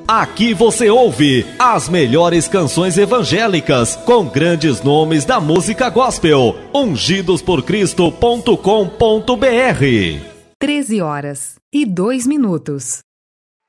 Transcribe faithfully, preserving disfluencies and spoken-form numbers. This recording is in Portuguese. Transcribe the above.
Aqui você ouve as melhores canções evangélicas com grandes nomes da música gospel. ungidos por cristo ponto com ponto br. treze horas e dois minutos.